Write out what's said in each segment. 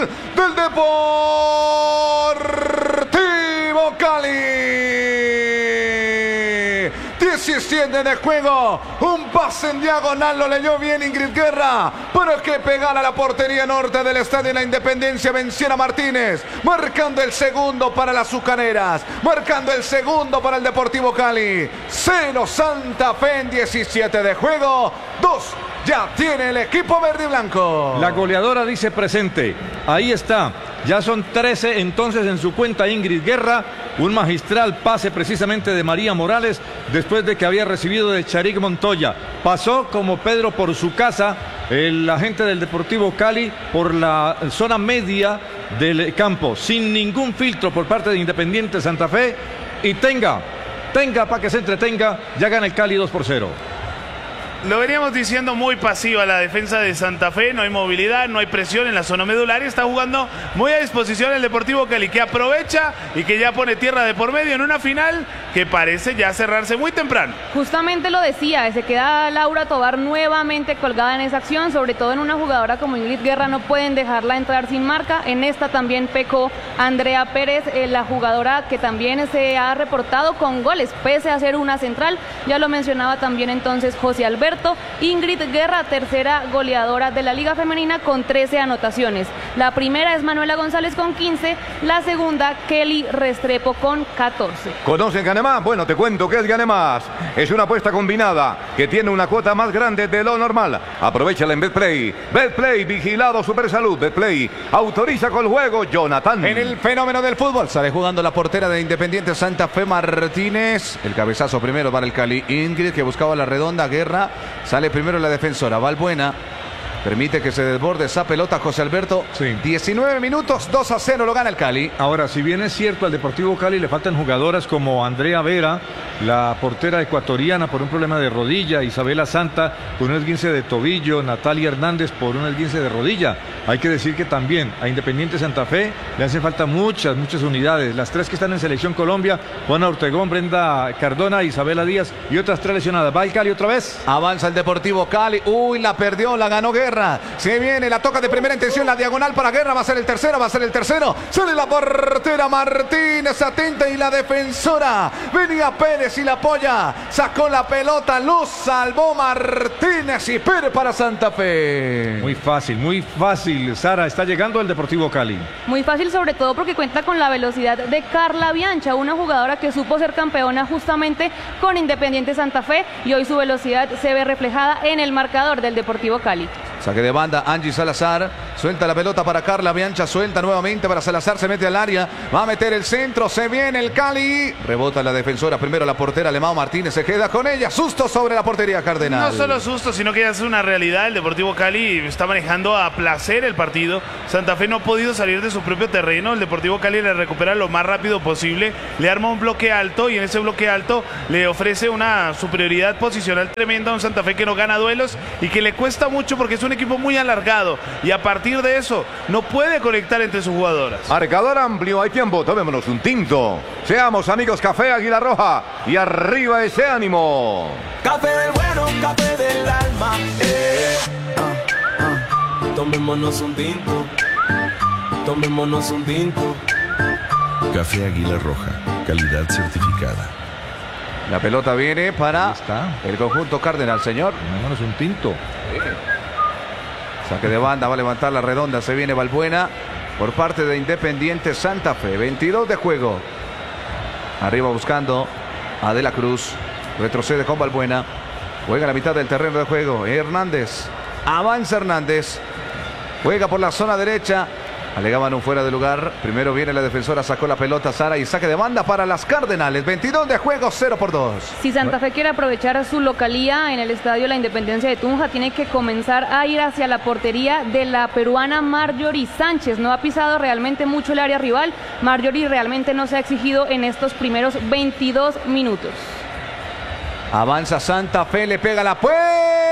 del Deportivo Cali. 17 de juego, un pase en diagonal, lo leyó bien Ingrid Guerra, pero que pegar a la portería norte del Estadio de la Independencia, venciera Martínez, marcando el segundo para las azucareras, marcando el segundo para el Deportivo Cali. 0 Santa Fe en 17 de juego, 2 ya tiene el equipo verde y blanco. La goleadora dice presente, ahí está. Ya son 13 entonces en su cuenta Ingrid Guerra. Un magistral pase precisamente de María Morales después de que había recibido de Charik Montoya. Pasó como Pedro por su casa el agente del Deportivo Cali por la zona media del campo, sin ningún filtro por parte de Independiente Santa Fe. Y tenga para que se entretenga, ya gana el Cali 2-0. Lo veníamos diciendo, muy pasiva la defensa de Santa Fe, no hay movilidad, no hay presión en la zona medular y está jugando muy a disposición el Deportivo Cali, que aprovecha y que ya pone tierra de por medio en una final que parece ya cerrarse muy temprano. Justamente lo decía, se queda Laura Tovar nuevamente colgada en esa acción, sobre todo en una jugadora como Ingrid Guerra, no pueden dejarla entrar sin marca. En esta también pecó Andrea Pérez, la jugadora que también se ha reportado con goles, pese a ser una central, ya lo mencionaba también entonces José Alberto. Ingrid Guerra, tercera goleadora de la Liga Femenina con 13 anotaciones. La primera es Manuela González con 15, la segunda Kelly Restrepo con 14. ¿Conocen Ganemás? Bueno, te cuento que es Ganemás. Es una apuesta combinada que tiene una cuota más grande de lo normal. Aprovechala en Betplay. Betplay, vigilado Supersalud. Betplay, autoriza con el juego Jonathan. En el fenómeno del fútbol sale jugando la portera de Independiente Santa Fe, Martínez. El cabezazo primero para el Cali. Ingrid, que buscaba la redonda. Guerra. Sale primero la defensora, Valbuena. Permite que se desborde esa pelota José Alberto. Sí. 19 minutos, 2-0 lo gana el Cali. Ahora, si bien es cierto, al Deportivo Cali le faltan jugadoras como Andrea Vera, la portera ecuatoriana por un problema de rodilla, Isabela Santa por un esguince de tobillo, Natalia Hernández por un esguince de rodilla. Hay que decir que también a Independiente Santa Fe le hacen falta muchas unidades. Las 3 que están en Selección Colombia, Juana Ortegón, Brenda Cardona, Isabela Díaz y otras 3 lesionadas. ¿Va el Cali otra vez? Avanza el Deportivo Cali. Uy, la perdió, la ganó Guerra. Se viene, la toca de primera intención, la diagonal para Guerra. Va a ser el tercero. Sale la portera Martínez, atenta, y la defensora. Venía Pérez y la apoya. Sacó la pelota, lo salvó Martínez y Pérez para Santa Fe. Muy fácil, Sara. Está llegando el Deportivo Cali. Muy fácil, sobre todo porque cuenta con la velocidad de Carla Biancha, una jugadora que supo ser campeona justamente con Independiente Santa Fe, y hoy su velocidad se ve reflejada en el marcador del Deportivo Cali. Saque de banda, Angie Salazar. Suelta la pelota para Carla Biancha. Suelta nuevamente para Salazar. Se mete al área. Va a meter el centro. Se viene el Cali. Rebota la defensora. Primero la portera Alemão Martínez. Se queda con ella. Susto sobre la portería Cardenal. No solo susto, sino que ya es una realidad. El Deportivo Cali está manejando a placer el partido. Santa Fe no ha podido salir de su propio terreno. El Deportivo Cali le recupera lo más rápido posible. Le arma un bloque alto y en ese bloque alto le ofrece una superioridad posicional tremenda a un Santa Fe que no gana duelos y que le cuesta mucho porque es un equipo muy alargado y a partir de eso no puede conectar entre sus jugadoras. Marcador amplio, hay tiempo, tomémonos un tinto. Seamos amigos, Café Águila Roja y arriba ese ánimo. Café del bueno, café del alma. Tomémonos un tinto. Tomémonos un tinto. Café Águila Roja, calidad certificada. La pelota viene para el conjunto Cardenal, señor. Tomémonos un tinto. Saque de banda, va a levantar la redonda. Se viene Valbuena por parte de Independiente Santa Fe. 22 de juego. Arriba buscando a De la Cruz. Retrocede con Valbuena. Juega a la mitad del terreno de juego. Hernández. Avanza Hernández. Juega por la zona derecha. Alegaban un fuera de lugar. Primero viene la defensora, sacó la pelota Sara y saque de banda para las Cardenales. 22 de juego, 0-2. Si Santa Fe quiere aprovechar su localía en el Estadio La Independencia de Tunja, tiene que comenzar a ir hacia la portería de la peruana Marjorie Sánchez. No ha pisado realmente mucho el área rival. Marjorie realmente no se ha exigido en estos primeros 22 minutos. Avanza Santa Fe, le pega la puerta.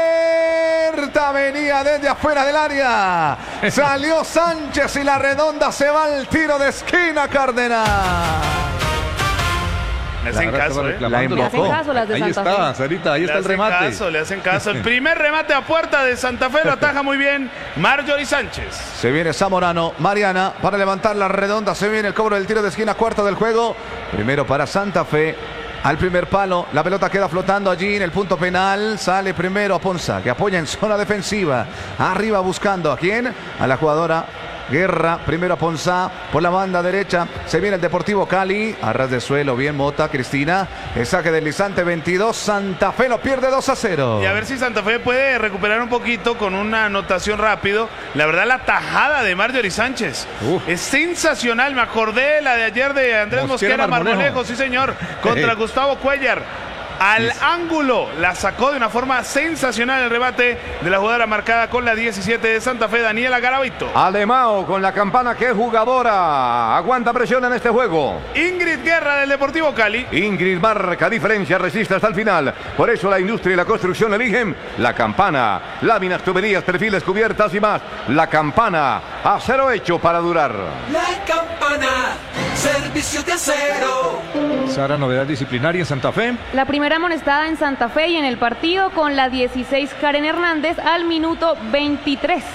Venía desde afuera del área. Salió Sánchez y la redonda se va al tiro de esquina, Cardenal. Le hacen caso, ¿eh? La Le hacen caso las de Ahí Santa está, Fe. Sarita, ahí está el remate. Le hacen caso. El primer remate a puerta de Santa Fe lo ataja muy bien Marjorie Sánchez. Se viene Zamorano, Mariana para levantar la redonda. Se viene el cobro del tiro de esquina, cuarto del juego. Primero para Santa Fe. Al primer palo, la pelota queda flotando allí en el punto penal. Sale primero a Ponza, que apoya en zona defensiva. Arriba buscando ¿a quién? A la jugadora Guerra. Primero a Ponza por la banda derecha. Se viene el Deportivo Cali. A ras de suelo, bien Mota, Cristina. El saque deslizante 22. Santa Fe lo pierde 2-0. Y a ver si Santa Fe puede recuperar un poquito con una anotación rápido. La verdad, la tajada de Marjorie Sánchez es sensacional. Me acordé la de ayer de Andrés Mosquera Marmolejo, sí señor, contra Gustavo Cuellar. Al ángulo la sacó de una forma sensacional el rebate de la jugadora marcada con la 17 de Santa Fe, Daniela Garavito. Alemão con la campana, qué jugadora. Aguanta presión en este juego. Ingrid Guerra del Deportivo Cali. Ingrid marca diferencia, resiste hasta el final. Por eso la industria y la construcción eligen la campana. Láminas, tuberías, perfiles, cubiertas y más. La campana, acero hecho para durar. La campana, servicios de acero. Sara, novedad disciplinaria en Santa Fe. La primera amonestada en Santa Fe y en el partido con la 16 Karen Hernández al minuto 23.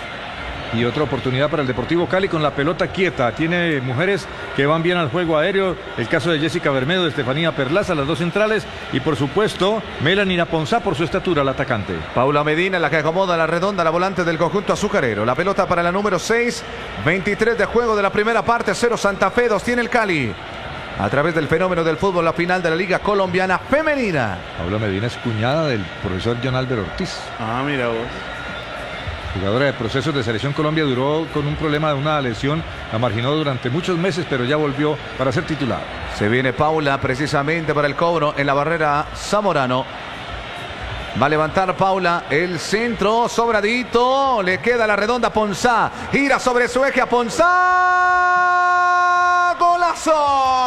Y otra oportunidad para el Deportivo Cali con la pelota quieta. Tiene mujeres que van bien al juego aéreo. El caso de Jessica Bermedo, de Estefanía Perlaza, las dos centrales. Y por supuesto, Melanie Ponza por su estatura, la atacante. Paula Medina, la que acomoda la redonda, la volante del conjunto azucarero. La pelota para la número 6. 23 de juego de la primera parte. 0 Santa Fe, 2 tiene el Cali. A través del fenómeno del fútbol, la final de la Liga Colombiana Femenina. Paula Medina es cuñada del profesor John Álvaro Ortiz. Ah, mira vos. Jugadora de procesos de Selección Colombia, duró con un problema de una lesión, la marginó durante muchos meses, pero ya volvió para ser titular. Se viene Paula precisamente para el cobro en la barrera Zamorano. Va a levantar Paula el centro, sobradito, le queda la redonda a Ponza, gira sobre su eje a Ponza, ¡golazo!